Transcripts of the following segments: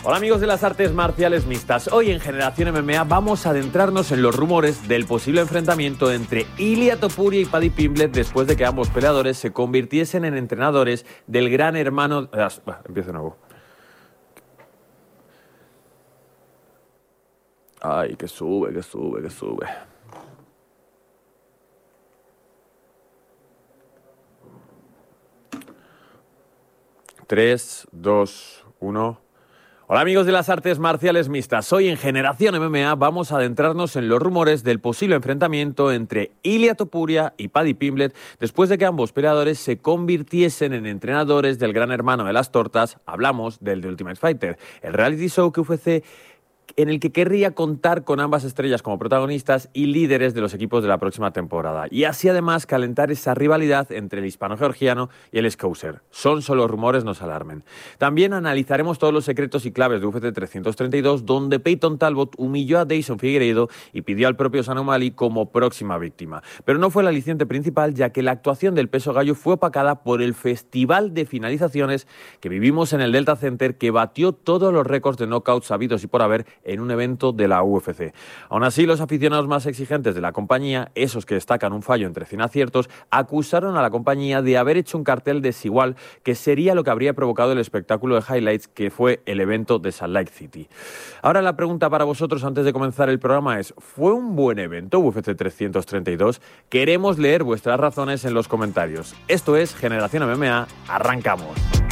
Hola amigos de las artes marciales mixtas. Hoy en Generación MMA vamos a adentrarnos en los rumores del posible enfrentamiento entre Ilia Topuria y Paddy Pimblett después de que ambos peleadores se convirtiesen en entrenadores del gran hermano... Empiezo de nuevo. Ay, que sube. 3, 2, 1... Hola amigos de las artes marciales mixtas. Hoy en Generación MMA vamos a adentrarnos en los rumores del posible enfrentamiento entre Ilia Topuria y Paddy Pimblett después de que ambos peleadores se convirtiesen en entrenadores del gran hermano de las tortas. Hablamos del The Ultimate Fighter, el reality show que UFC en el que querría contar con ambas estrellas como protagonistas y líderes de los equipos de la próxima temporada. Y así además calentar esa rivalidad entre el hispano-georgiano y el Scouser. Son solo rumores, no se alarmen. También analizaremos todos los secretos y claves de UFC 332, donde Peyton Talbot humilló a Dayson Figueiredo y pidió al propio Sean O'Malley como próxima víctima. Pero no fue el aliciente principal, ya que la actuación del peso gallo fue opacada por el festival de finalizaciones que vivimos en el Delta Center, que batió todos los récords de knockouts sabidos y por haber en un evento de la UFC. Aún así, los aficionados más exigentes de la compañía, esos que destacan un fallo entre 100 aciertos, acusaron a la compañía de haber hecho un cartel desigual, que sería lo que habría provocado el espectáculo de highlights que fue el evento de Salt Lake City. Ahora la pregunta para vosotros antes de comenzar el programa es: ¿fue un buen evento UFC 332? Queremos leer vuestras razones en los comentarios. Esto es Generación MMA, arrancamos.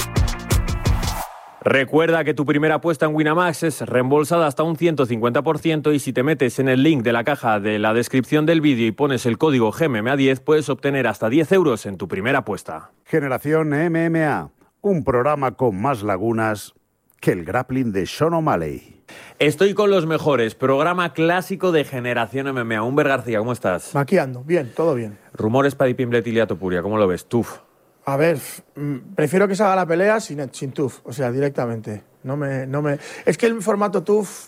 Recuerda que tu primera apuesta en Winamax es reembolsada hasta un 150% y si te metes en el link de la caja de la descripción del vídeo y pones el código GMMA10 puedes obtener hasta 10 euros en tu primera apuesta. Generación MMA, un programa con más lagunas que el grappling de Sean O'Malley. Estoy con los mejores, programa clásico de Generación MMA. Humber García, ¿cómo estás? Aquí ando, bien, todo bien. Rumores Paddy Pimblett y Ilia Topuria, ¿cómo lo ves? Tuf. A ver, prefiero que se haga la pelea sin TUF, o sea, directamente. Es que el formato TUF...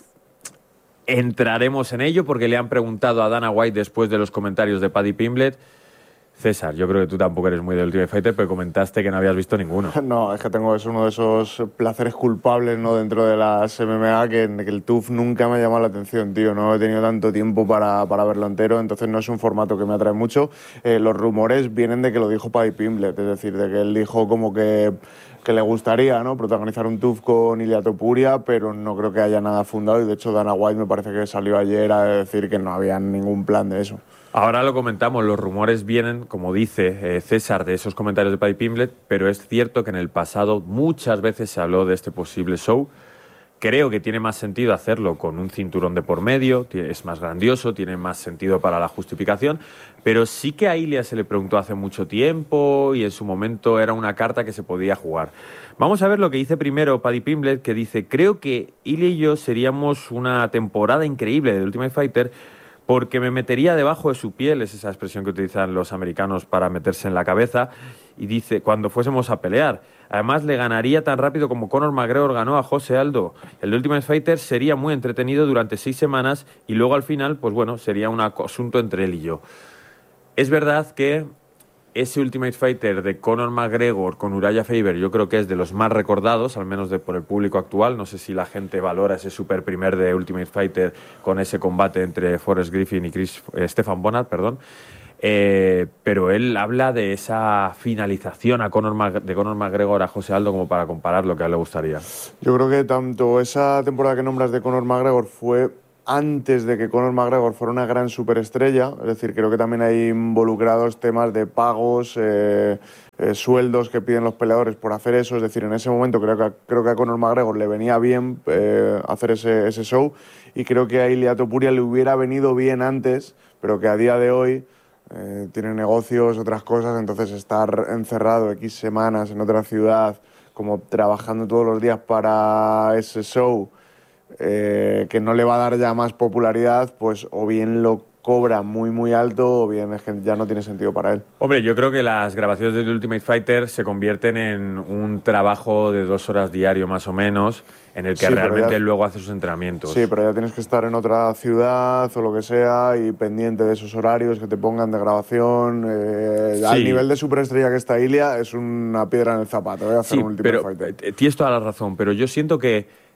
Entraremos en ello porque le han preguntado a Dana White después de los comentarios de Paddy Pimblett. César, yo creo que tú tampoco eres muy del Ultimate Fighter, pero comentaste que no habías visto ninguno. No, es que es uno de esos placeres culpables, ¿no?, dentro de las MMA, que el TUF nunca me ha llamado la atención, tío. No he tenido tanto tiempo para verlo entero, entonces no es un formato que me atrae mucho. Los rumores vienen de que lo dijo Paddy Pimblett, es decir, de que él dijo como que le gustaría, ¿no?, protagonizar un TUF con Ilia Topuria, pero no creo que haya nada fundado, y de hecho Dana White me parece que salió ayer a decir que no había ningún plan de eso. Ahora lo comentamos, los rumores vienen, como dice César, de esos comentarios de Paddy Pimblett, pero es cierto que en el pasado muchas veces se habló de este posible show. Creo que tiene más sentido hacerlo con un cinturón de por medio, es más grandioso, tiene más sentido para la justificación, pero sí que a Ilia se le preguntó hace mucho tiempo y en su momento era una carta que se podía jugar. Vamos a ver lo que dice primero Paddy Pimblett, que dice: creo que Ilia y yo seríamos una temporada increíble de Ultimate Fighter porque me metería debajo de su piel, es esa expresión que utilizan los americanos para meterse en la cabeza, y dice, cuando fuésemos a pelear. Además, le ganaría tan rápido como Conor McGregor ganó a José Aldo. El Ultimate Fighter sería muy entretenido durante 6 semanas y luego al final, pues bueno, sería un asunto entre él y yo. Es verdad que ese Ultimate Fighter de Conor McGregor con Uriah Faber yo creo que es de los más recordados, al menos por el público actual. No sé si la gente valora ese super primer de Ultimate Fighter con ese combate entre Forrest Griffin y Stefan Bonnar, pero él habla de esa finalización de Conor McGregor a José Aldo como para comparar lo que a él le gustaría. Yo creo que tanto esa temporada que nombras de Conor McGregor fue antes de que Conor McGregor fuera una gran superestrella, es decir, creo que también hay involucrados temas de pagos, sueldos que piden los peleadores por hacer eso, es decir, en ese momento creo que a Conor McGregor le venía bien hacer ese show, y creo que a Ilia Topuria le hubiera venido bien antes, pero que a día de hoy tiene negocios, otras cosas, entonces estar encerrado X semanas en otra ciudad, como trabajando todos los días para ese show, que no le va a dar ya más popularidad, pues o bien lo cobra muy muy alto o bien es que ya no tiene sentido para él. Hombre, yo creo que las grabaciones de Ultimate Fighter se convierten en un trabajo de 2 horas diario más o menos, en el que realmente luego hace sus entrenamientos. Sí, pero ya tienes que estar en otra ciudad o lo que sea y pendiente de esos horarios que te pongan de grabación. Al nivel de superestrella que está Ilia, es una piedra en el zapato hacer un Ultimate Fighter. Tienes toda la razón, pero yo siento que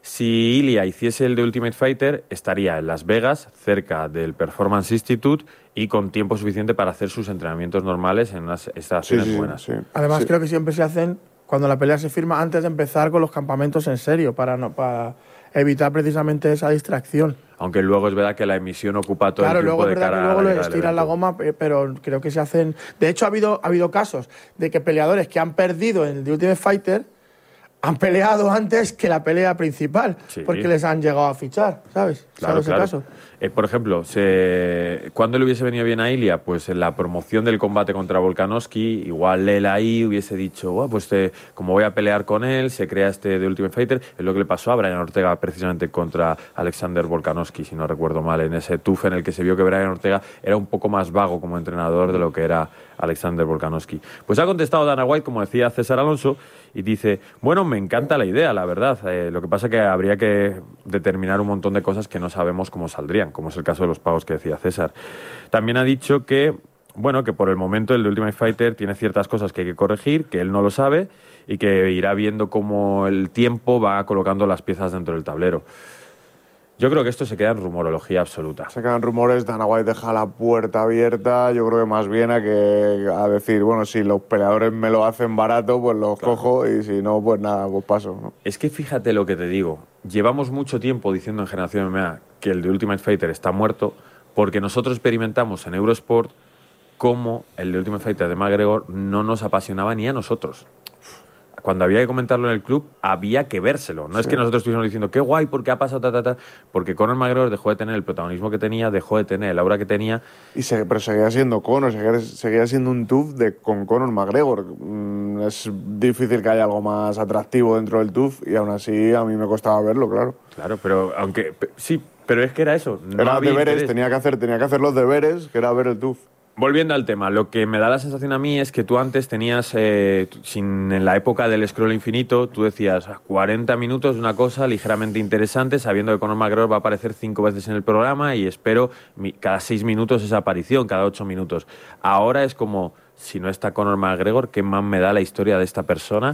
Si Ilia hiciese el de Ultimate Fighter, estaría en Las Vegas, cerca del Performance Institute y con tiempo suficiente para hacer sus entrenamientos normales en unas instalaciones buenas. Sí. Además, Sí. creo que siempre se hacen cuando la pelea se firma antes de empezar con los campamentos en serio, para evitar precisamente esa distracción. Aunque luego es verdad que la emisión ocupa todo Claro, el tiempo luego es de verdad cara que a luego la le llegada del estiran la evento. goma, pero creo que se hacen. De hecho, ha habido casos de que peleadores que han perdido en el The Ultimate Fighter han peleado antes que la pelea principal, Sí. porque les han llegado a fichar, ¿sabes? Claro, ¿Sabes claro. el caso? Por ejemplo, ¿cuándo le hubiese venido bien a Ilia? Pues en la promoción del combate contra Volkanovski, igual él ahí hubiese dicho, pues como voy a pelear con él, se crea este de Ultimate Fighter. Es lo que le pasó a Brian Ortega precisamente contra Alexander Volkanovski, si no recuerdo mal, en ese TUF en el que se vio que Brian Ortega era un poco más vago como entrenador de lo que era Alexander Volkanovski. Pues ha contestado Dana White, como decía César Alonso, y dice, bueno, me encanta la idea, la verdad. Lo que pasa es que habría que determinar un montón de cosas que no sabemos cómo saldrían, como es el caso de los pagos que decía César. También ha dicho que, bueno, que por el momento el de Ultimate Fighter tiene ciertas cosas que hay que corregir, que él no lo sabe y que irá viendo cómo el tiempo va colocando las piezas dentro del tablero. Yo creo que esto se queda en rumorología absoluta. Se quedan rumores, Dana White deja la puerta abierta, yo creo que más bien a decir, bueno, si los peleadores me lo hacen barato, pues los cojo, y si no, pues nada, pues paso, ¿no? Es que fíjate lo que te digo. Llevamos mucho tiempo diciendo en Generación MMA que el de Ultimate Fighter está muerto porque nosotros experimentamos en Eurosport cómo el de Ultimate Fighter de McGregor no nos apasionaba ni a nosotros. Cuando había que comentarlo en el club, había que vérselo. No es que nosotros estuviéramos diciendo, qué guay, porque ha pasado, porque Conor McGregor dejó de tener el protagonismo que tenía, dejó de tener el aura que tenía. Pero seguía siendo Conor, seguía siendo un TUF con Conor McGregor. Es difícil que haya algo más atractivo dentro del TUF, y aún así a mí me costaba verlo, claro. Claro, pero aunque sí, pero es que era eso. No Era había deberes, interés. tenía que hacer los deberes, que era ver el TUF. Volviendo al tema, lo que me da la sensación a mí es que tú antes tenías, en la época del scroll infinito, tú decías 40 minutos de una cosa ligeramente interesante, sabiendo que Conor McGregor va a aparecer 5 veces en el programa y espero cada 6 minutos esa aparición, cada 8 minutos. Ahora es como, si no está Conor McGregor, ¿qué más me da la historia de esta persona?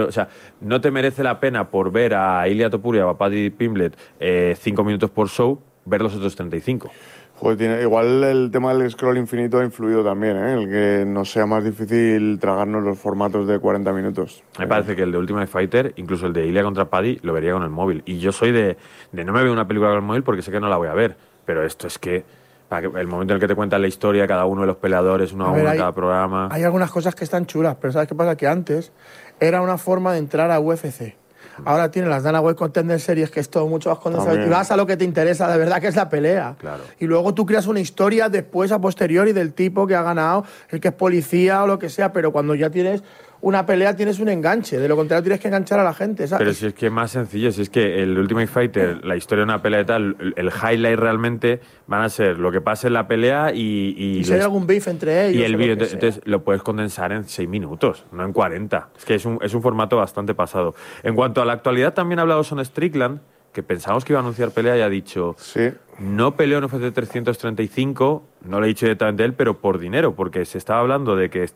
No te merece la pena por ver a Ilia Topuria o a Paddy Pimblett 5 minutos por show, ver los otros 35. Joder, igual el tema del scroll infinito ha influido también, ¿eh? El que nos sea más difícil tragarnos los formatos de 40 minutos. Me parece que el de Ultimate Fighter, incluso el de Ilia contra Paddy, lo vería con el móvil. Y yo soy de no me veo una película con el móvil porque sé que no la voy a ver. Pero esto es que, el momento en el que te cuentan la historia, cada uno de los peleadores, uno a uno en cada programa. Hay algunas cosas que están chulas, pero ¿sabes qué pasa? Que antes era una forma de entrar a UFC. Ahora tienen las Dana White Contender Series, que es todo mucho más condensado. También. Y vas a lo que te interesa de verdad, que es la pelea. Claro. Y luego tú creas una historia después, a posteriori, del tipo que ha ganado, el que es policía o lo que sea. Pero cuando ya tienes una pelea, tienes un enganche. De lo contrario, tienes que enganchar a la gente, ¿sabes? Pero si es que es más sencillo, si es que el Ultimate Fighter, la historia de una pelea y tal, el highlight realmente van a ser lo que pase en la pelea Y si hay algún beef entre ellos. y el o lo vídeo, que sea. entonces lo puedes condensar en 6 minutos, no en 40. Es que es un formato bastante pasado. En cuanto a la actualidad, también ha hablado Son Strickland, que pensamos que iba a anunciar pelea y ha dicho, Sí. no peleó en UFC 335, no lo he dicho directamente él, pero por dinero, porque se estaba hablando de que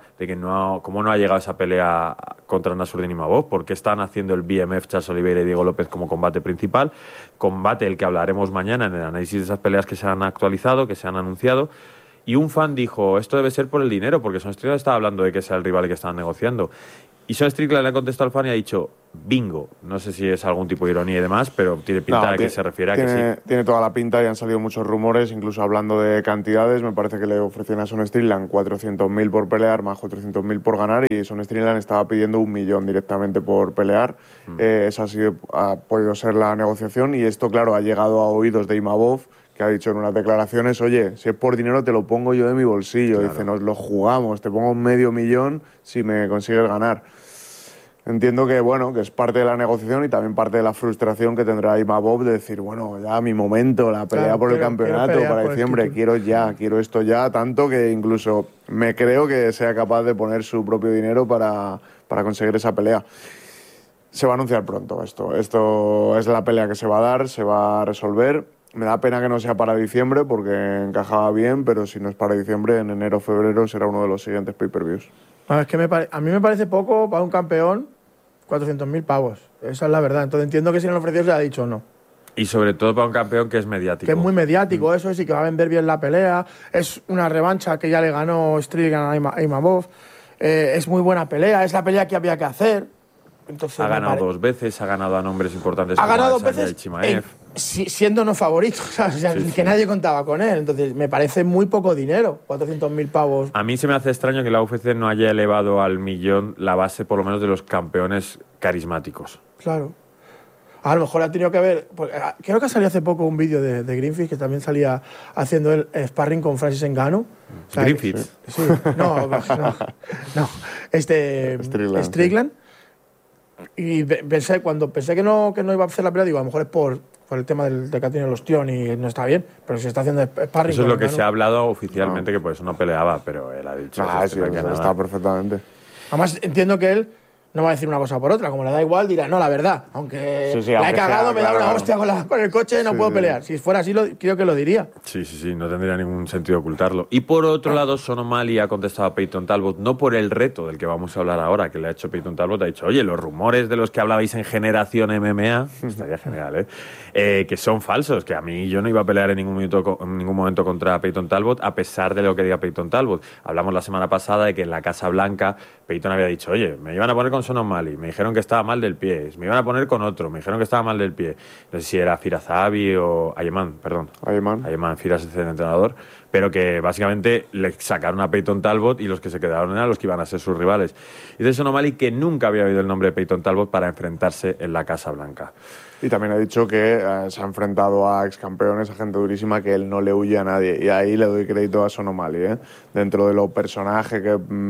cómo no ha llegado esa pelea contra Nasruddin Imavov, porque están haciendo el BMF Charles Oliveira y Diego López como combate principal, combate del que hablaremos mañana en el análisis de esas peleas que se han actualizado, que se han anunciado. Y un fan dijo, esto debe ser por el dinero, porque Son Strickland estaba hablando de que sea el rival que estaban negociando. Y Son Strickland le ha contestado al fan y ha dicho, bingo. No sé si es algún tipo de ironía y demás, pero tiene pinta de que se refiere a que sí. Tiene toda la pinta, y han salido muchos rumores, incluso hablando de cantidades. Me parece que le ofrecían a Son Strickland 400.000 por pelear, más 400.000 por ganar, y Son Strickland estaba pidiendo 1 millón directamente por pelear. Esa ha podido ser la negociación, y esto, claro, ha llegado a oídos de Imavov, que ha dicho en unas declaraciones, oye, si es por dinero te lo pongo yo de mi bolsillo. Claro. Dice, nos lo jugamos, te pongo 500.000 si me consigues ganar. Entiendo que, bueno, que es parte de la negociación y también parte de la frustración que tendrá Imavov de decir, bueno, ya mi momento, la pelea Claro, por el quiero campeonato pelear para por el diciembre, título. quiero esto ya, tanto que incluso me creo que sea capaz de poner su propio dinero para conseguir esa pelea. Se va a anunciar pronto esto. Esto es la pelea que se va a dar, se va a resolver. Me da pena que no sea para diciembre porque encajaba bien, pero si no es para diciembre, en enero o febrero será uno de los siguientes pay-per-views. No, es que a mí me parece poco para un campeón 400.000 pavos. Esa es la verdad. Entonces entiendo que si no lo ofreció se le ha dicho no. Y sobre todo para un campeón que es mediático. Que es muy mediático, eso es, y que va a vender bien la pelea. Es una revancha que ya le ganó Strickland a Imavov. Es muy buena pelea, es la pelea que había que hacer. Entonces, ha ganado 2 veces, ha ganado a nombres importantes. Ha ganado 2 Alexander veces Chimaev. siendo no favorito, o sea, que nadie contaba con él. Entonces me parece muy poco dinero, 400.000 pavos. A mí se me hace extraño que la UFC no haya elevado al millón la base, por lo menos, de los campeones carismáticos. Claro. A lo mejor ha tenido que haber. Creo que salió hace poco un vídeo de Greenfield que también salía haciendo el sparring con Francis Ngannou. O sea, Greenfield. Sí, no. Strickland. Y cuando pensé que no iba a hacer la pelea, digo, a lo mejor es por el tema del que ha tenido el ostión y no está bien, pero si está haciendo sparring. Eso es lo que Ngannou. se ha hablado oficialmente, que por eso no peleaba, pero él ha dicho Sí, está perfectamente. Además, entiendo que él no va a decir una cosa por otra. Como le da igual, dirá, no, la verdad. Aunque la he cagado, me da una hostia con el coche, no puedo pelear. Si fuera así, creo que lo diría. Sí, no tendría ningún sentido ocultarlo. Y por otro lado, Sean O'Malley ha contestado a Peyton Talbot, no por el reto del que vamos a hablar ahora, que le ha hecho Peyton Talbot, ha dicho, oye, los rumores de los que hablabais en Generación MMA, estaría genial, que son falsos, que a mí yo no iba a pelear en ningún momento contra Peyton Talbot, a pesar de lo que diga Peyton Talbot. Hablamos la semana pasada de que en la Casa Blanca Peyton había dicho, oye, me iban a poner con Sean O'Malley, me dijeron que estaba mal del pie, me iban a poner con otro, me dijeron que estaba mal del pie. No sé si era Firas Zahabi o Ayeman, perdón. Ayeman, Firas es el entrenador, pero que básicamente le sacaron a Peyton Talbot y los que se quedaron eran los que iban a ser sus rivales. Y de Sean O'Malley que nunca había oído el nombre de Peyton Talbot para enfrentarse en la Casa Blanca. Y también ha dicho que se ha enfrentado a ex campeones, a gente durísima, que él no le huye a nadie. Y ahí le doy crédito a Sean O'Malley, dentro de los personajes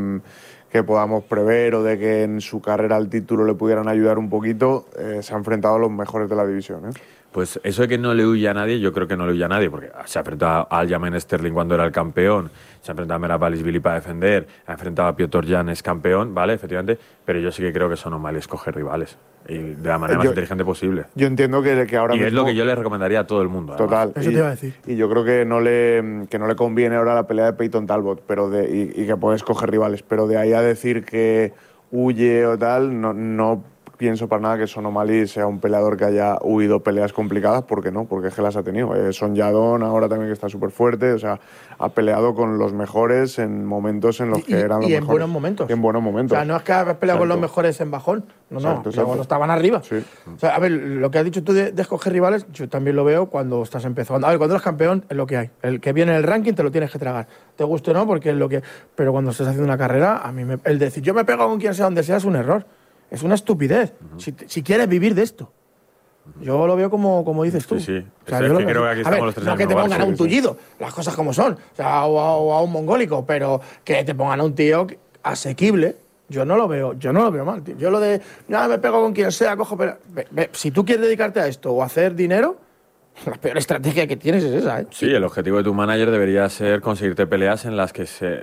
que podamos prever o de que en su carrera al título le pudieran ayudar un poquito, se ha enfrentado a los mejores de la división. Pues eso de que no le huye a nadie, yo creo que no le huye a nadie, porque se ha enfrentado a Aljamain Sterling cuando era el campeón, se ha enfrentado a Merab Dvalishvili para defender, ha enfrentado a Piotr Jan, es campeón, ¿vale? Efectivamente, pero yo sí que creo que Sean O'Malley escoge rivales, y de la manera más inteligente posible. Yo entiendo que ahora y mismo... es lo que yo le recomendaría a todo el mundo. Total. Eso te iba a decir. Y yo creo que no le conviene ahora la pelea de Peyton Talbot, y que puede escoger rivales, pero de ahí a decir que huye o tal, no pienso para nada que Sean O'Malley sea un peleador que haya huido peleas complicadas, porque no, porque es que las ha tenido. Son Yadon ahora también, que está súper fuerte, o sea, ha peleado con los mejores en momentos en los que eran los mejores. Y en buenos momentos. Y en buenos momentos. O sea, no es que has peleado con los mejores en bajón, exacto. Cuando estaban arriba. Sí. O sea, a ver, lo que has dicho tú de escoger rivales, yo también lo veo cuando estás empezando. A ver, cuando eres campeón es lo que hay. El que viene en el ranking te lo tienes que tragar. Te guste o no, porque es lo que... Pero cuando estás haciendo una carrera, a mí el decir yo me pego con quien sea donde sea es un error. Es una estupidez. Si quieres vivir de esto. Yo lo veo como dices tú. Sí. O sea, creo que aquí estamos los tres. No que te pongan a un tullido, las cosas como son. O sea, o a un mongólico, pero que te pongan a un tío asequible. Yo no lo veo mal, tío. Yo lo de, ya me pego con quien sea, cojo... Pero, si tú quieres dedicarte a esto o hacer dinero, la peor estrategia que tienes es esa, ¿eh? Sí, el objetivo de tu manager debería ser conseguirte peleas en las que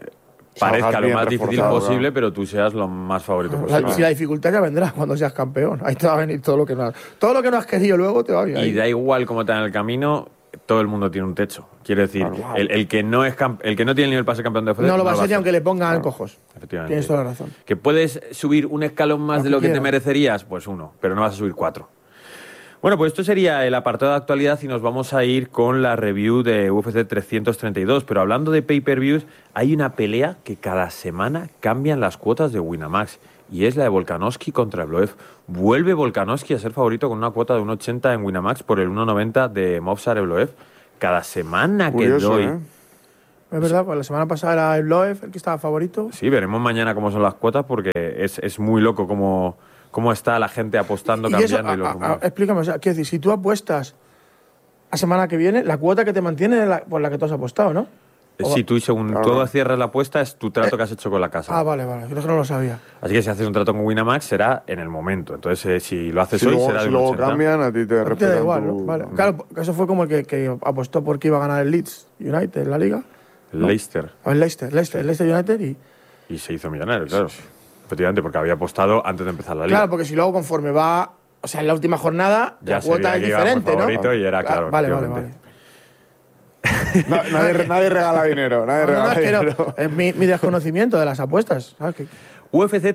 parezca lo más difícil posible, pero tú seas lo más favorito posible. Si la dificultad ya vendrá cuando seas campeón. Ahí te va a venir todo lo que no has querido luego te va a venir. Y da igual cómo te en el camino, todo el mundo tiene un techo. Quiero decir, el que no tiene el nivel para ser campeón de UFC no lo va a ser ni aunque le pongan cojos. Efectivamente. Tienes toda la razón. ¿Que puedes subir un escalón más de lo que te merecerías? Pues uno, pero no vas a subir 4. Bueno, pues esto sería el apartado de actualidad y nos vamos a ir con la review de UFC 332. Pero hablando de pay-per-views, hay una pelea que cada semana cambian las cuotas de Winamax y es la de Volkanovski contra Evloev. Vuelve Volkanovski a ser favorito con una cuota de 1,80 en Winamax por el 1,90 de Movsar Evloev. Cada semana Curioso, que doy... Es verdad, pues la semana pasada era Evloev el que estaba favorito. Sí, veremos mañana cómo son las cuotas porque es muy loco cómo está la gente apostando, cambiando. Y los rumores. Explícame, o sea, quiero decir, si tú apuestas a semana que viene, la cuota que te mantiene es por la que tú has apostado, ¿no? Si tú, según tú cierras la apuesta, es tu trato que has hecho con la casa. Vale, creo que no lo sabía. Así que si haces un trato con Winamax, será en el momento. Entonces, si lo haces hoy, será de si luego cambian, a ti te respetan. Da igual, ¿no? Vale. Claro, eso fue como el que apostó porque iba a ganar el Leeds United en la liga. Leicester. El Leicester United y se hizo millonario, claro. Efectivamente, porque había apostado antes de empezar la liga. Claro, porque si luego conforme va, o sea, en la última jornada, ya la cuota es diferente, ¿no? Y era claro. Vale. Nadie regala dinero. Es mi desconocimiento de las apuestas. ¿Sabes? UFC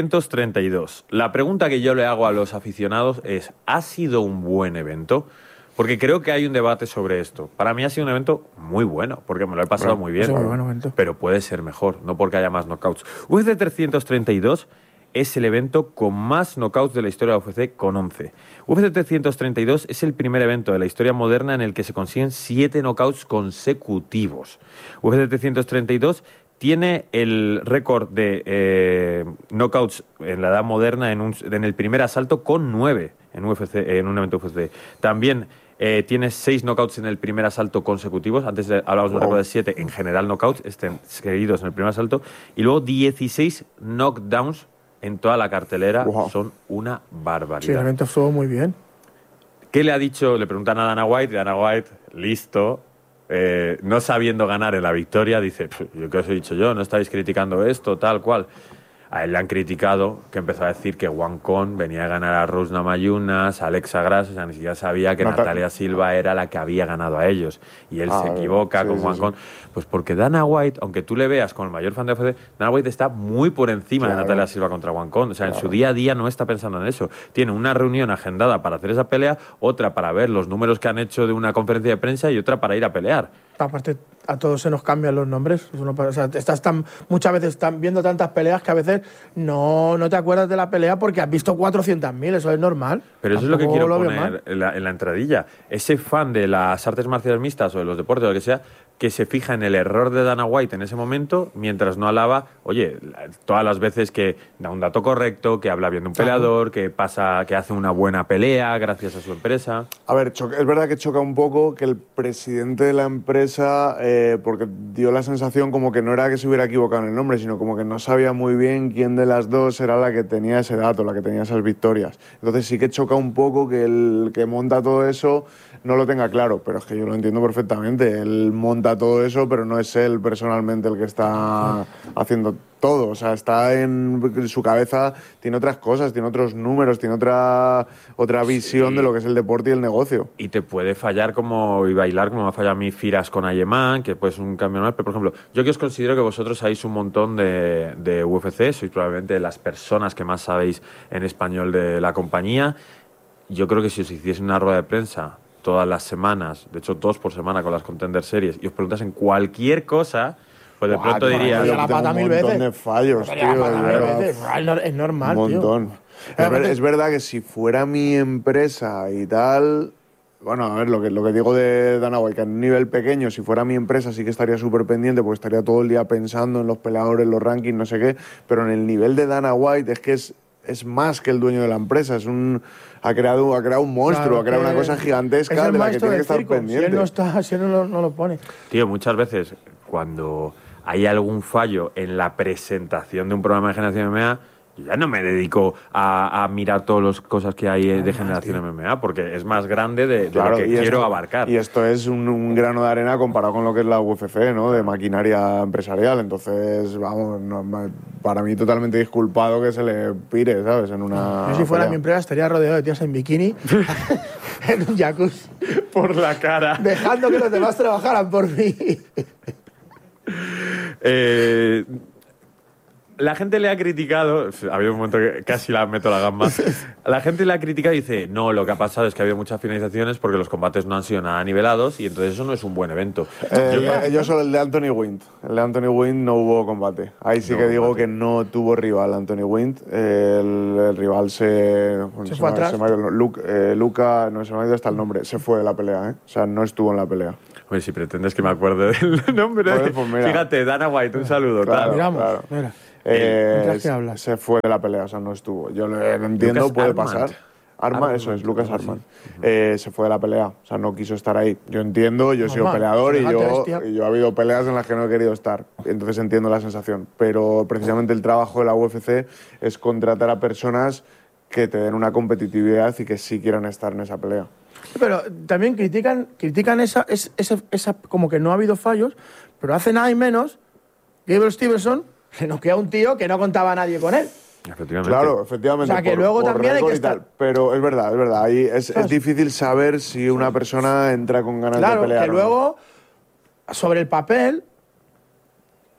332. La pregunta que yo le hago a los aficionados es, ¿ha sido un buen evento? Porque creo que hay un debate sobre esto. Para mí ha sido un evento muy bueno, porque me lo he pasado muy bien. muy buen evento. Pero puede ser mejor, no porque haya más knockouts. UFC 332 es el evento con más knockouts de la historia de UFC, con 11. UFC 332 es el primer evento de la historia moderna en el que se consiguen 7 knockouts consecutivos. UFC 332 tiene el récord de knockouts en la edad moderna en el primer asalto con 9 en un evento UFC. También tiene 6 knockouts en el primer asalto consecutivos. Antes hablábamos de un récord de 7 en general knockouts, seguidos en el primer asalto. Y luego 16 knockdowns en toda la cartelera. Son una barbaridad. Sí, el evento estuvo muy bien. ¿Qué le ha dicho? Le preguntan a Dana White. Dana White, listo. No sabiendo ganar en la victoria, dice, ¿yo qué os he dicho yo? ¿No estáis criticando esto, tal cual? A él le han criticado, que empezó a decir que Wancon venía a ganar a Rose Namajunas, a Alexa Grasso, o sea, ni siquiera sabía que Natalia Silva era la que había ganado a ellos. Y él se equivoca con Wancon. Pues porque Dana White, aunque tú le veas con el mayor fan de UFC, Dana White está muy por encima de Natalia Silva contra Wancon. O sea, en su día a día no está pensando en eso. Tiene una reunión agendada para hacer esa pelea, otra para ver los números que han hecho de una conferencia de prensa y otra para ir a pelear. Aparte, a todos se nos cambian los nombres. O sea, muchas veces viendo tantas peleas que a veces no te acuerdas de la pelea porque has visto 400.000, eso es normal. Pero eso es lo que quiero poner en la entradilla. Ese fan de las artes marciales mixtas o de los deportes o lo que sea, que se fija en el error de Dana White en ese momento, mientras no alaba, oye, todas las veces que da un dato correcto, que habla bien de un peleador, que hace una buena pelea gracias a su empresa. A ver, es verdad que choca un poco que el presidente de la empresa, porque dio la sensación como que no era que se hubiera equivocado en el nombre, sino como que no sabía muy bien quién de las dos era la que tenía ese dato, la que tenía esas victorias. Entonces sí que choca un poco que el que monta todo eso no lo tenga claro, pero es que yo lo entiendo perfectamente. Él monta todo eso, pero no es él personalmente el que está haciendo todo. O sea, está en su cabeza, tiene otras cosas, tiene otros números, tiene otra visión de lo que es el deporte y el negocio. Y te puede fallar y bailar como me ha fallado a mí Firas con Ayeman, que pues un cambio normal. Pero, por ejemplo, yo que os considero que vosotros sabéis un montón de UFC, sois probablemente las personas que más sabéis en español de la compañía. Yo creo que si os hiciese una rueda de prensa todas las semanas, de hecho 2 por semana con las Contender Series, y os preguntasen cualquier cosa, pues de pronto dirías... la pata un montón de fallos, tío. Es normal, un montón. Tío. Es verdad que si fuera mi empresa y tal... Bueno, a ver, lo que digo de Dana White, que a un nivel pequeño, si fuera mi empresa sí que estaría súper pendiente, porque estaría todo el día pensando en los peleadores, los rankings, no sé qué, pero en el nivel de Dana White es que es más que el dueño de la empresa, ha creado un monstruo, claro, ha creado una cosa gigantesca de la que tiene que estar pendiente. Si él no lo pone. Tío, muchas veces cuando hay algún fallo en la presentación de un programa de Generación MMA, yo ya no me dedico a mirar todas las cosas que hay de Generación MMA, porque es más grande de lo que quiero abarcar. Y esto es un grano de arena comparado con lo que es la UFC, ¿no? De maquinaria empresarial. Entonces, vamos, para mí totalmente disculpado que se le pire, ¿sabes? Yo si fuera mi empresa estaría rodeado de tías en bikini en un jacuzzi. Por la cara. Dejando que los demás trabajaran por mí. La gente le ha criticado, ha habido un momento que casi la meto la gamba, la gente le ha criticado y dice, no, lo que ha pasado es que ha habido muchas finalizaciones porque los combates no han sido nada nivelados y entonces eso no es un buen evento. Yo solo el de Anthony Wint. El de Anthony Wint no hubo combate. Ahí sí que digo que no tuvo rival Anthony Wint. El rival se fue atrás. Luca, no se me ha ido hasta el nombre, se fue de la pelea, ¿eh? O sea, no estuvo en la pelea. Pues si pretendes que me acuerde del nombre. Pues mira. Fíjate, Dana White, un saludo. Claro, claro. Mira. Se fue de la pelea, o sea, no estuvo. Yo lo entiendo, Lucas puede Armand. pasar. Armand, eso es, Lucas Armand. Se fue de la pelea, o sea, no quiso estar ahí. Yo entiendo, yo he sido peleador y yo ha habido peleas en las que no he querido estar. Entonces entiendo la sensación. Pero precisamente el trabajo de la UFC es contratar a personas que te den una competitividad y que sí quieran estar en esa pelea. Pero también critican esa como que no ha habido fallos, pero hace nada y menos, Gabriel Stevenson le noquea a un tío que no contaba a nadie con él. Efectivamente. Claro, efectivamente. O sea, que luego también hay que estar... Pero es verdad. Ahí es difícil saber si una persona entra con ganas de pelear. Claro, que luego, sobre el papel,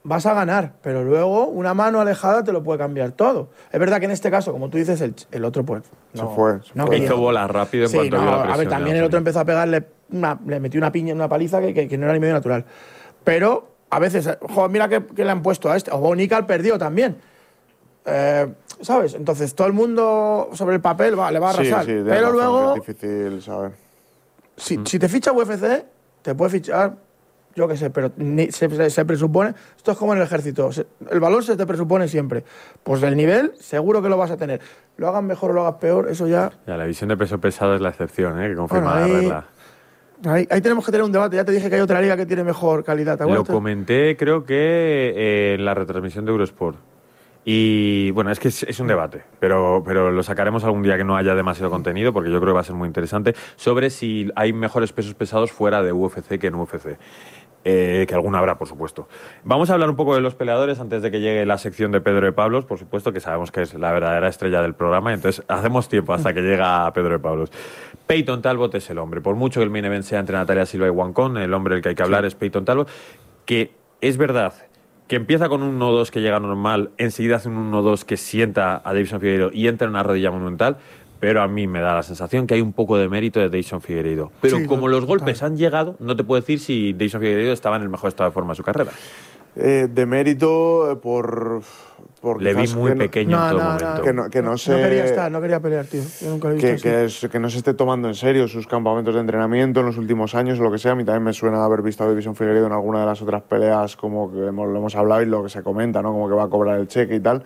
vas a ganar, pero luego una mano alejada te lo puede cambiar todo. Es verdad que en este caso, como tú dices, el otro pues Se fue. Hizo bola rápido en cuanto vio la presión. A ver, también el otro empezó a pegarle, le metió una piña, una paliza que no era ni medio natural. Pero a veces, joder, mira que le han puesto a este. O Bonikal perdió también. ¿Sabes? Entonces todo el mundo sobre el papel le va a arrasar. Sí, pero luego, es difícil saber. Si te ficha UFC, te puede fichar, yo qué sé, pero se presupone, esto es como en el ejército, el valor se te presupone siempre. Pues el nivel seguro que lo vas a tener. Lo hagas mejor o lo hagas peor, eso ya... Ya, la división de peso pesado es la excepción, que confirma la Bueno, regla. Ahí tenemos que tener un debate. Ya te dije que hay otra liga que tiene mejor calidad. ¿Te Lo acuerdas? comenté, creo que en la retransmisión de Eurosport. Y bueno, es que es un debate, pero lo sacaremos algún día que no haya demasiado contenido, porque yo creo que va a ser muy interesante, sobre si hay mejores pesos pesados fuera de UFC que en UFC. Que alguna habrá, por supuesto. Vamos a hablar un poco de los peleadores antes de que llegue la sección de Pedro de Pablos, por supuesto, que sabemos que es la verdadera estrella del programa, entonces hacemos tiempo hasta que llega Pedro de Pablos. Peyton Talbot es el hombre. Por mucho que el main event sea entre Natalia Silva y Wancon, el hombre del que hay que hablar es Peyton Talbot, que es verdad que empieza con un 1-2 que llega normal, enseguida hace un 1-2 que sienta a Davison Figueiredo y entra en una rodilla monumental, pero a mí me da la sensación que hay un poco de mérito de Davison Figueiredo. Pero Sí, como los total. golpes han llegado, no te puedo decir si Davison Figueiredo estaba en el mejor estado de forma de su carrera. De mérito por Le vi quizás muy que no- pequeño en todo momento. Que no se... No quería estar, no quería pelear, tío. Yo nunca lo he visto así. que no se esté tomando en serio sus campamentos de entrenamiento en los últimos años o lo que sea. A mí también me suena haber visto a Davison Figueiredo en alguna de las otras peleas, como que lo hemos hablado y lo que se comenta, ¿no? Como que va a cobrar el cheque y tal.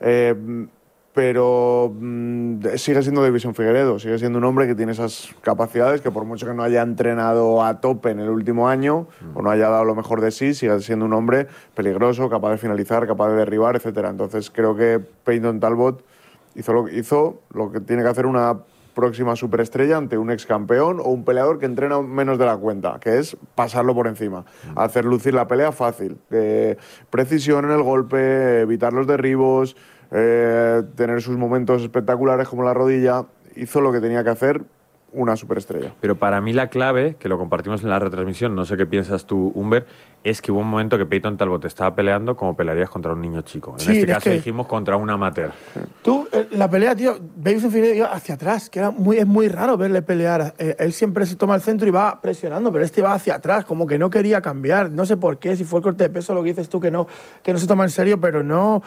Pero sigue siendo Davison Figueiredo, sigue siendo un hombre que tiene esas capacidades, que por mucho que no haya entrenado a tope en el último año o no haya dado lo mejor de sí, sigue siendo un hombre peligroso, capaz de finalizar, capaz de derribar, etcétera. Entonces creo que Peyton Talbot hizo lo que tiene que hacer una próxima superestrella ante un ex campeón o un peleador que entrena menos de la cuenta, que es pasarlo por encima, hacer lucir la pelea fácil, precisión en el golpe, evitar los derribos, tener sus momentos espectaculares como la rodilla. Hizo lo que tenía que hacer una superestrella. Pero para mí la clave, que lo compartimos en la retransmisión, no sé qué piensas tú, Humber, es que hubo un momento que Peyton Talbot estaba peleando como pelearías contra un niño chico. En Sí, este es caso que- dijimos contra un amateur. Tú, la pelea, tío, Davison Figueiredo iba hacia atrás, que es muy raro verle pelear. Él siempre se toma el centro y va presionando, pero este va hacia atrás, como que no quería cambiar. No sé por qué, si fue el corte de peso, lo que dices tú, que no se toma en serio, pero no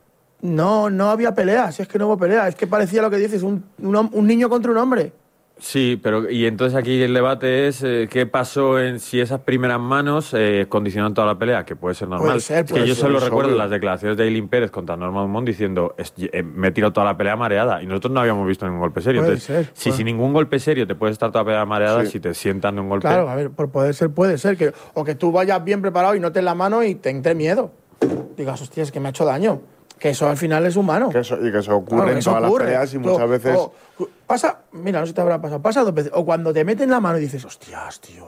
había pelea. Si es que no hubo pelea, es que parecía lo que dices, un niño contra un hombre. Sí, pero y entonces aquí el debate es qué pasó en si esas primeras manos condicionan toda la pelea, que puede ser normal. Puede ser, Es que yo es solo recuerdo obvio. las declaraciones de Eileen Pérez contra Norma Dumont diciendo me he tirado toda la pelea mareada y nosotros no habíamos visto ningún golpe serio. Puede Entonces, ser, si puede. sin ningún golpe serio te puedes estar toda la pelea mareada, Sí. si te sientan de un golpe... Claro, a ver, por poder ser, puede ser. O que tú vayas bien preparado y notes la mano y te entre miedo. Digas, hostia, es que me ha hecho daño. Que eso al final es humano. Y que eso ocurre Claro, en eso todas ocurre. las peleas y Tú- muchas veces... pasa, mira, no sé si te habrá pasado, pasa 2 veces. O cuando te meten la mano y dices, hostias, tío.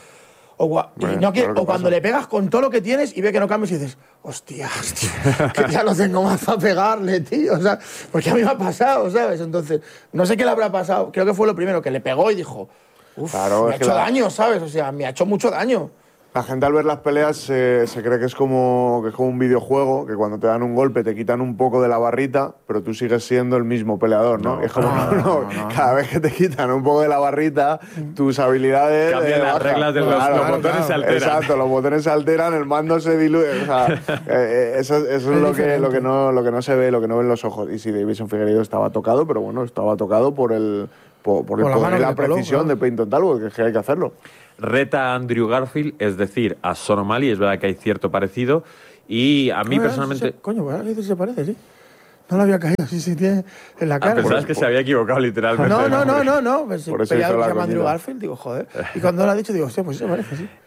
Bueno, claro que o cuando pasa. le pegas con todo lo que tienes y ve que no cambias y dices, hostias, tío, que ya no tengo más para pegarle, tío. O sea, porque a mí me ha pasado, ¿sabes? Entonces, no sé qué le habrá pasado. Creo que fue lo primero, que le pegó y dijo, uff, Claro, me ha es que hecho la- daño, ¿sabes? O sea, me ha hecho mucho daño. La gente al ver las peleas se cree que es como un videojuego, que cuando te dan un golpe te quitan un poco de la barrita, pero tú sigues siendo el mismo peleador, ¿no? No, es como, no. cada vez que te quitan un poco de la barrita, tus habilidades... Cambian las bajan. reglas de los botones se alteran. Exacto, los botones se alteran, el mando se diluye. O sea, eso es lo diferente. que no se ve, lo que no ven los ojos. Y sí, Davison Figueiredo estaba tocado, pero bueno, estaba tocado por el Por la poder mano y que la le coló, precisión claro. de Peyton Talbot, que es que hay que hacerlo. Reta a Andrew Garfield, es decir, a Sean O'Malley, es verdad que hay cierto parecido, y a mí Ah, personalmente... Coño, pues ahora que dices se parece, sí. No lo había caído, sí, tiene en la cara. Pensabas que se había equivocado literalmente. No. Pues sí, Por eso peleador hizo que la se llama Andrew coñita. Garfield, digo, joder. Y cuando lo ha dicho, digo, hostia, pues sí se parece, sí.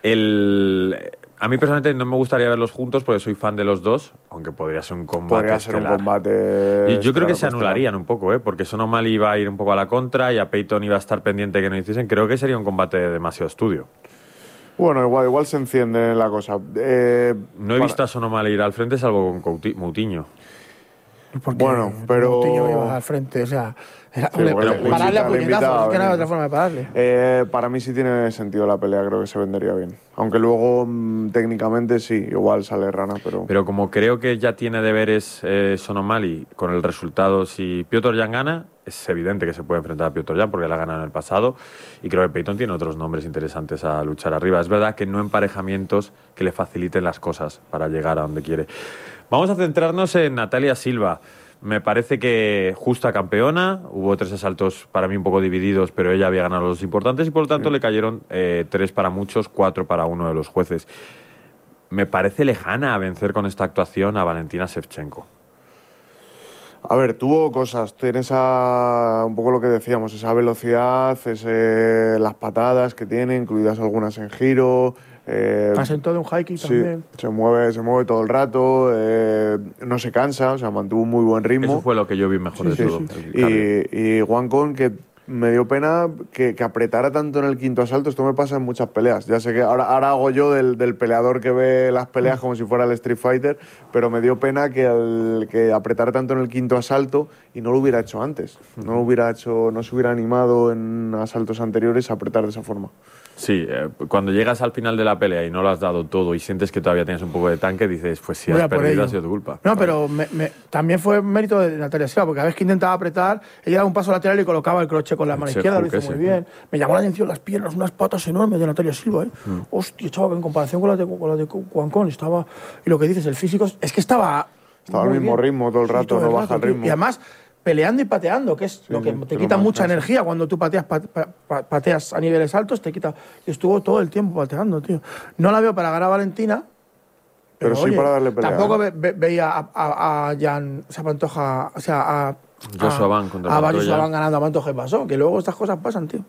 A mí personalmente no me gustaría verlos juntos porque soy fan de los dos, aunque podría ser un combate Podría ser un estelar. combate... Y yo creo que se estelar. anularían un poco, porque Sean O'Malley iba a ir un poco a la contra y a Peyton iba a estar pendiente que no hiciesen. Creo que sería un combate de demasiado estudio. Bueno, igual se enciende la cosa. No he visto a Sean O'Malley ir al frente salvo con Moutinho. Porque Bueno, pero- Moutinho iba al frente, o sea, Pararle a puñetazos, es que no hay otra forma de pararle. Para mí sí tiene sentido la pelea, creo que se vendería bien. Aunque luego, técnicamente sí, igual sale rana, pero... Pero como creo que ya tiene deberes Sean O'Malley con el resultado, si Piotr Jan gana, es evidente que se puede enfrentar a Piotr Jan porque la ha ganado en el pasado, y creo que Peyton tiene otros nombres interesantes a luchar arriba. Es verdad que no emparejamientos que le faciliten las cosas para llegar a donde quiere. Vamos a centrarnos en Natalia Silva. Me parece que justa campeona, hubo 3 asaltos para mí un poco divididos, pero ella había ganado los importantes y por lo tanto le cayeron 3 para muchos, 4 para uno de los jueces. Me parece lejana a vencer con esta actuación a Valentina Shevchenko. A ver, tuvo cosas, tiene un poco lo que decíamos, esa velocidad, las patadas que tiene, incluidas algunas en giro. Asentó de un high kick también. Se mueve todo el rato, no se cansa, o sea, mantuvo un muy buen ritmo. Eso fue lo que yo vi mejor de todo. Y Guancón, que me dio pena que apretara tanto en el quinto asalto. Esto me pasa en muchas peleas. Ya sé que ahora hago yo del peleador que ve las peleas como si fuera el Street Fighter, pero me dio pena que apretara tanto en el quinto asalto y no lo hubiera hecho antes. No se hubiera animado en asaltos anteriores a apretar de esa forma. Sí, cuando llegas al final de la pelea y no lo has dado todo y sientes que todavía tienes un poco de tanque, dices, pues si has perdido ha sido tu culpa. No, pero también fue mérito de Natalia Silva, porque cada vez que intentaba apretar, ella daba un paso lateral y colocaba el crochet con la mano izquierda, lo hizo muy bien. Me llamó la atención las piernas, unas patas enormes de Natalia Silva, ¿eh? Hostia, chaval, en comparación con las de Guancón, estaba... Y lo que dices, el físico, es que estaba al mismo ritmo todo el rato, no baja el ritmo. Y además, peleando y pateando, que es lo que te quita mucha energía cuando tú pateas a niveles altos, te quita. Y estuvo todo el tiempo pateando, tío. No la veo para ganar a Valentina, pero sí, oye, para darle pelea. Tampoco veía a Jan Pantoja, o sea, a Joshua Van contra Joshua Van ganando a Pantoja y pasó, que luego estas cosas pasan, tío.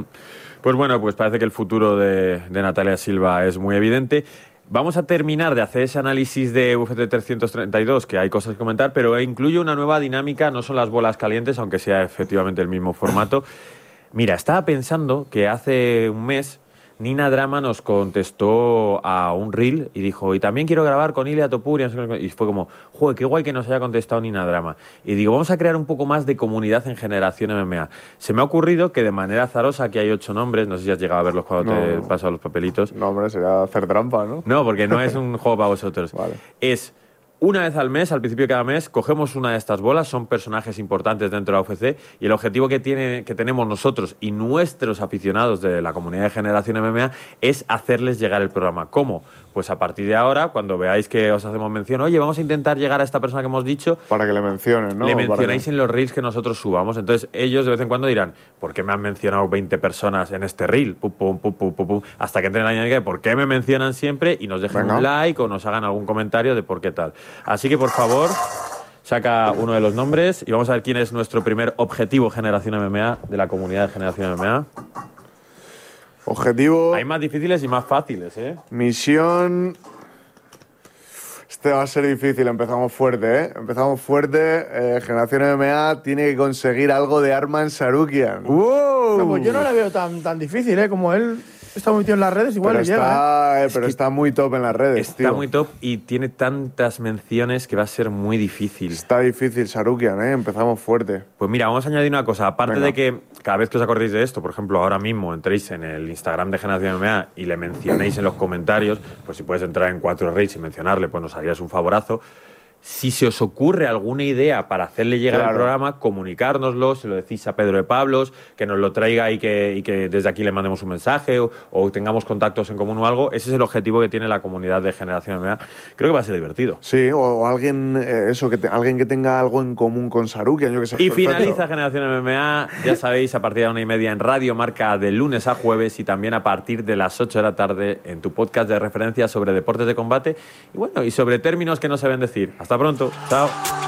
Pues bueno, pues parece que el futuro de Natalia Silva es muy evidente. Vamos a terminar de hacer ese análisis de UFC 332, que hay cosas que comentar, pero incluye una nueva dinámica, no son las bolas calientes, aunque sea efectivamente el mismo formato. Mira, estaba pensando que hace un mes Nina Drama nos contestó a un reel y dijo, y también quiero grabar con Ilia Topuria, y fue como, joder, qué guay que nos haya contestado Nina Drama. Y digo, vamos a crear un poco más de comunidad en Generación MMA. Se me ha ocurrido que de manera azarosa, aquí hay 8 nombres, no sé si has llegado a verlos cuando te he pasado los papelitos. No, hombre, sería hacer trampa, ¿no? No, porque no es un juego para vosotros. Vale. Es... Una vez al mes, al principio de cada mes, cogemos una de estas bolas, son personajes importantes dentro de la UFC, y el objetivo que tenemos nosotros y nuestros aficionados de la comunidad de Generación MMA es hacerles llegar el programa. ¿Cómo? Pues a partir de ahora, cuando veáis que os hacemos mención, oye, vamos a intentar llegar a esta persona que hemos dicho... Para que le mencionen, ¿no? Le mencionáis en los reels que nosotros subamos. Entonces, ellos de vez en cuando dirán, ¿por qué me han mencionado 20 personas en este reel? Pum, pum, pum, pum, pum, pum. Hasta que entren en la dinámica de por qué me mencionan siempre y nos dejen un like o nos hagan algún comentario de por qué tal. Así que, por favor, saca uno de los nombres y vamos a ver quién es nuestro primer objetivo Generación MMA de la comunidad de Generación MMA. Objetivo... Hay más difíciles y más fáciles, ¿eh? Misión... Este va a ser difícil, empezamos fuerte, ¿eh? Empezamos fuerte. Generación MMA tiene que conseguir algo de Arman Tsarukyan. No, pues yo no la veo tan difícil, ¿eh? Como él está muy metido en las redes, igual pero le llega. Pero está muy top en las redes, Está tío. muy top y tiene tantas menciones que va a ser muy difícil. Está difícil Tsarukyan, ¿eh? Empezamos fuerte. Pues mira, vamos a añadir una cosa. Aparte de que cada vez que os acordéis de esto, por ejemplo, ahora mismo entréis en el Instagram de Generación MMA y le mencionéis en los comentarios, pues si puedes entrar en 4 Reels y mencionarle, pues nos harías un favorazo. Si se os ocurre alguna idea para hacerle llegar el programa, comunicárnoslo, se lo decís a Pedro de Pablos, que nos lo traiga y que desde aquí le mandemos un mensaje o tengamos contactos en común o algo. Ese es el objetivo que tiene la comunidad de Generación MMA. Creo que va a ser divertido. Sí, o alguien, alguien que tenga algo en común con Tsarukyan, yo que sé. Y finaliza Generación MMA, ya sabéis, a partir de 1:30 en Radio Marca de lunes a jueves y también a partir de las 8 de la tarde en tu podcast de referencia sobre deportes de combate y bueno, y sobre términos que no saben decir. Hasta pronto. Chao.